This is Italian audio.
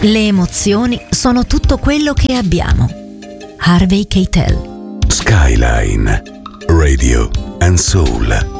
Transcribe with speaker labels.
Speaker 1: Le emozioni sono tutto quello che abbiamo. Harvey Keitel.
Speaker 2: Skyline Radio and Soul.